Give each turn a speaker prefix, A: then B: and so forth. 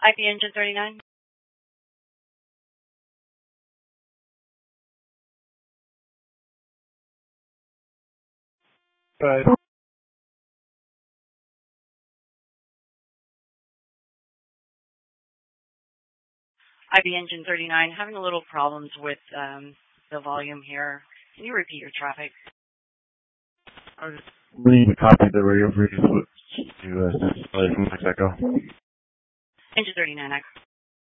A: IP Engine 39.
B: But
A: IP Engine 39, having a little problems with the volume here. Can you repeat your traffic?
B: I was just reading a copy of the radio frequency to play from Mexico.
A: Engine 39,